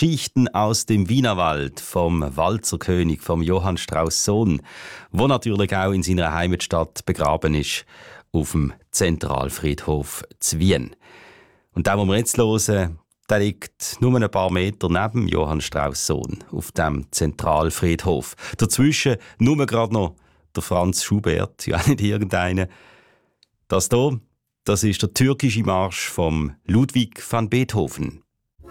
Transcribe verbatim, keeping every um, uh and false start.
Geschichten aus dem Wienerwald vom Walzerkönig, vom Johann Strauss Sohn, wo natürlich auch in seiner Heimatstadt begraben ist, auf dem Zentralfriedhof zu Wien. Und der, den wir jetzt hören, der liegt nur ein paar Meter neben Johann Strauss Sohn auf dem Zentralfriedhof. Dazwischen nur gerade noch der Franz Schubert, ja nicht irgendeiner. Das hier, das ist der türkische Marsch von Ludwig van Beethoven.